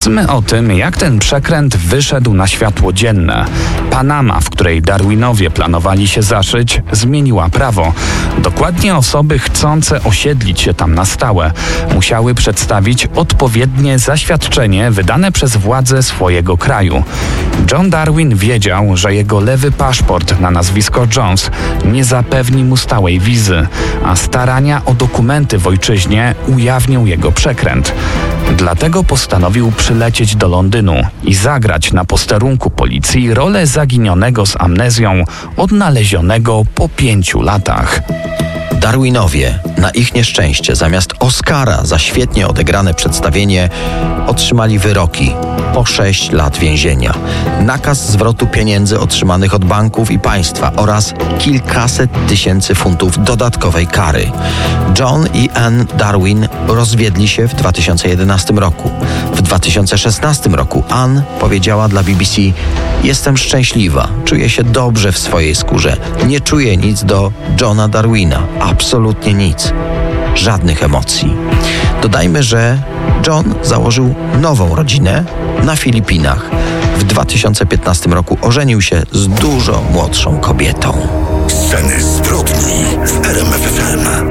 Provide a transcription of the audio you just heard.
Powiedzmy o tym, jak ten przekręt wyszedł na światło dzienne. Panama, w której Darwinowie planowali się zaszyć, zmieniła prawo. Dokładnie osoby chcące osiedlić się tam na stałe musiały przedstawić odpowiednie zaświadczenie wydane przez władze swojego kraju. John Darwin wiedział, że jego lewy paszport na nazwisko Jones nie zapewni mu stałej wizy, a starania o dokumenty w ojczyźnie ujawnią jego przekręt. Dlatego postanowił przylecieć do Londynu i zagrać na posterunku policji rolę zaginionego z amnezją, odnalezionego po 5 latach. Darwinowie, na ich nieszczęście, zamiast Oscara za świetnie odegrane przedstawienie, otrzymali wyroki po 6 lat więzienia, nakaz zwrotu pieniędzy otrzymanych od banków i państwa oraz kilkaset tysięcy funtów dodatkowej kary. John i Anne Darwin rozwiedli się w 2011 roku. W 2016 roku Anne powiedziała dla BBC: „Jestem szczęśliwa, czuję się dobrze w swojej skórze, nie czuję nic do Johna Darwina, absolutnie nic, żadnych emocji”. Dodajmy, że John założył nową rodzinę na Filipinach. W 2015 roku ożenił się z dużo młodszą kobietą. Sceny zbrodni w RMF FM.